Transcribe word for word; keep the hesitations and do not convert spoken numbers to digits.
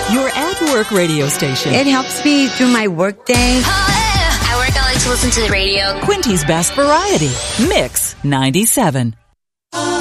your at-work radio station. It helps me through my workday. Oh, yeah. At work, I like to listen to the radio. Quinty's Best Variety. Mix ninety-seven.